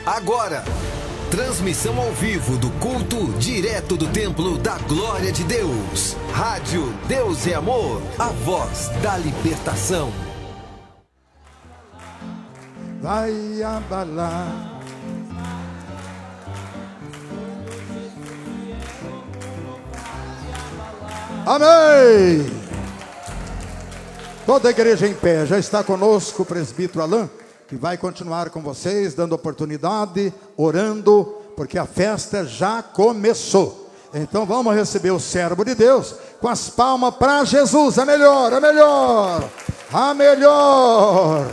Agora, transmissão ao vivo do culto direto do Templo da Glória de Deus. Rádio Deus é Amor, a voz da libertação. Vai abalar. Amém. Toda a igreja em pé. Já está conosco o presbítero Alain, que vai continuar com vocês, dando oportunidade, orando, porque a festa já começou. Então vamos receber o servo de Deus com as palmas para Jesus. A melhor, a melhor, a melhor.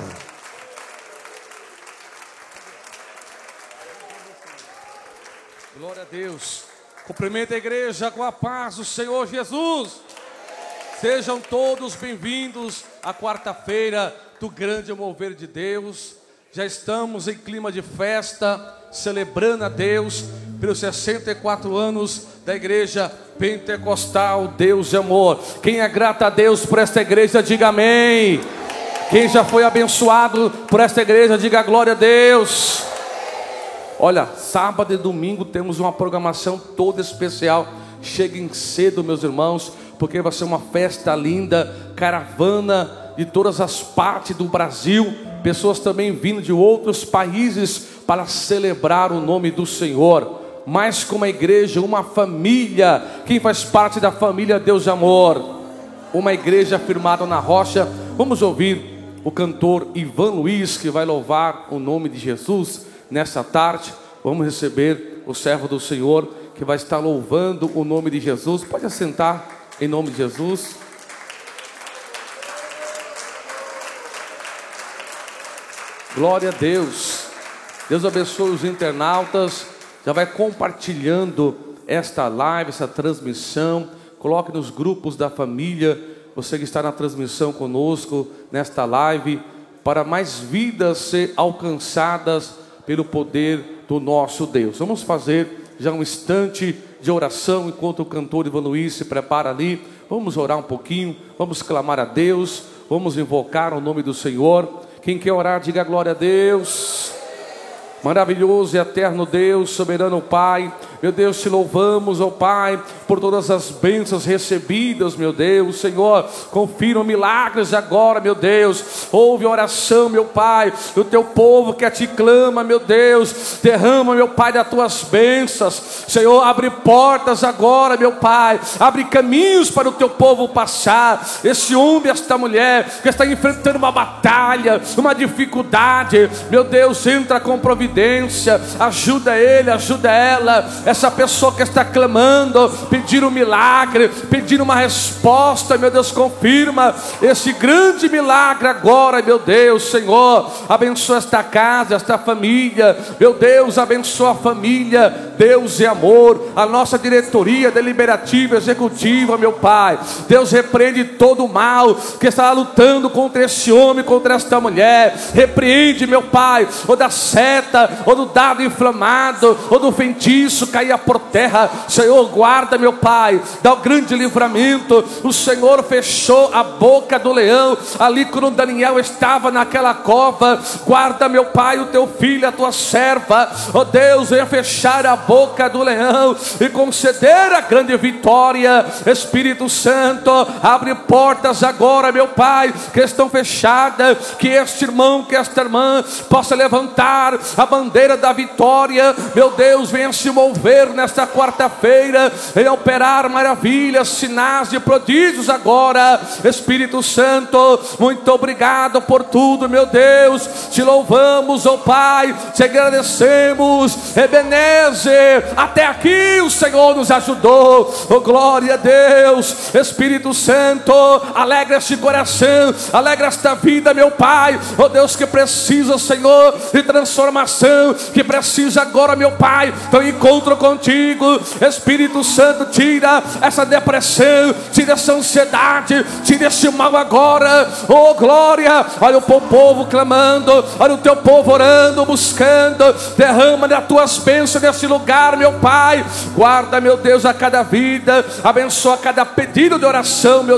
Glória a Deus. Cumprimenta a igreja com a paz do Senhor Jesus. Sejam todos bem-vindos à quarta-feira do grande mover de Deus. Já estamos em clima de festa, celebrando a Deus pelos 64 anos da igreja pentecostal Deus de Amor. Quem é grato a Deus por esta igreja, diga amém. Quem já foi abençoado por esta igreja, diga glória a Deus. Olha, sábado e domingo temos uma programação toda especial. Cheguem cedo, meus irmãos, porque vai ser uma festa linda, caravana de todas as partes do Brasil, pessoas também vindo de outros países para celebrar o nome do Senhor. Mais que uma igreja, uma família. Quem faz parte da família Deus de Amor? Uma igreja firmada na rocha. Vamos ouvir o cantor Ivan Luiz, que vai louvar o nome de Jesus nessa tarde. Vamos receber o servo do Senhor, que vai estar louvando o nome de Jesus. Pode assentar em nome de Jesus. Glória a Deus. Deus abençoe os internautas. Já vai compartilhando esta live, essa transmissão. Coloque nos grupos da família, você que está na transmissão conosco nesta live, para mais vidas ser alcançadas pelo poder do nosso Deus. Vamos fazer já um instante de oração enquanto o cantor Ivan Luiz se prepara ali. Vamos orar um pouquinho, vamos clamar a Deus, vamos invocar o nome do Senhor. Quem quer orar, diga glória a Deus. Maravilhoso e eterno Deus, soberano Pai, meu Deus, te louvamos, ó Pai, por todas as bênçãos recebidas, meu Deus. Senhor, confirma milagres agora, meu Deus. Ouve a oração, meu Pai, do teu povo que a ti clama, meu Deus. Derrama, meu Pai, das tuas bênçãos. Senhor, abre portas agora, meu Pai. Abre caminhos para o teu povo passar. Esse homem, esta mulher que está enfrentando uma batalha, uma dificuldade, meu Deus, entra com providência. Ajuda ele, ajuda ela. Essa pessoa que está clamando, pedindo um milagre, pedindo uma resposta, meu Deus, confirma esse grande milagre agora, meu Deus. Senhor, abençoa esta casa, esta família, meu Deus, abençoa a família, Deus é amor, a nossa diretoria deliberativa, executiva, meu Pai. Deus, repreende todo o mal que está lutando contra esse homem, contra esta mulher. Repreende, meu Pai, ou da seta, ou do dado inflamado, ou do feitiço caia por terra. Senhor, guarda, meu Pai, dá o grande livramento. O Senhor fechou a boca do leão ali quando Daniel estava naquela cova. Guarda, meu Pai, o teu filho, a tua serva. Oh Deus, venha fechar a boca do leão e conceder a grande vitória. Espírito Santo, abre portas agora, meu Pai, que estão fechadas, que este irmão, que esta irmã possa levantar a bandeira da vitória. Meu Deus, venha se mover nesta quarta-feira, em operar maravilhas, sinais e prodígios agora. Espírito Santo, muito obrigado por tudo, meu Deus. Te louvamos, ó Pai, te agradecemos. Ebenezer, até aqui o Senhor nos ajudou. Oh, glória a Deus. Espírito Santo, alegra este coração, alegra esta vida, meu Pai. Oh Deus, que precisa, Senhor, de transformação, que precisa agora, meu Pai, do encontro contigo. Espírito Santo, tira essa depressão, tira essa ansiedade, tira esse mal agora. Oh glória, olha o teu povo clamando, olha o teu povo orando, buscando. Derrama das tuas bênçãos nesse lugar, meu Pai. Guarda, meu Deus, a cada vida, abençoa cada pedido de oração, meu